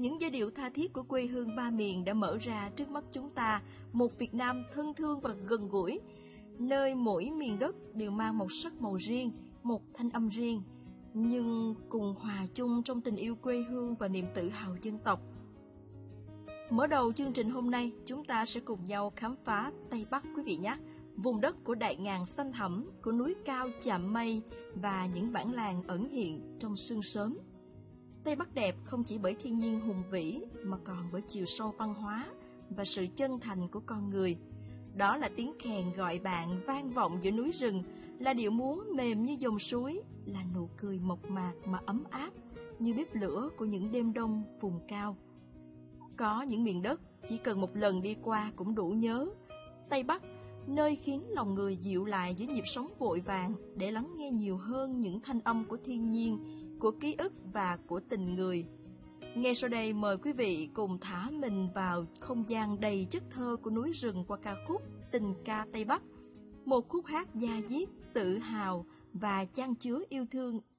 những giai điệu tha thiết của quê hương ba miền đã mở ra trước mắt chúng ta một Việt Nam thân thương và gần gũi, nơi mỗi miền đất đều mang một sắc màu riêng, một thanh âm riêng, nhưng cùng hòa chung trong tình yêu quê hương và niềm tự hào dân tộc. Mở đầu chương trình hôm nay, chúng ta sẽ cùng nhau khám phá Tây Bắc quý vị nhé. Vùng đất của đại ngàn xanh thẳm, của núi cao chạm mây và những bản làng ẩn hiện trong sương sớm. Tây Bắc đẹp không chỉ bởi thiên nhiên hùng vĩ mà còn bởi chiều sâu văn hóa và sự chân thành của con người. Đó là tiếng kèn gọi bạn vang vọng giữa núi rừng, là điệu múa mềm như dòng suối, là nụ cười mộc mạc mà ấm áp như bếp lửa của những đêm đông vùng cao. Có những miền đất chỉ cần một lần đi qua cũng đủ nhớ. Tây Bắc, nơi khiến lòng người dịu lại giữa nhịp sống vội vàng để lắng nghe nhiều hơn những thanh âm của thiên nhiên, của ký ức và của tình người. Ngay sau đây mời quý vị cùng thả mình vào không gian đầy chất thơ của núi rừng qua ca khúc Tình ca Tây Bắc, một khúc hát da diết, tự hào và chan chứa yêu thương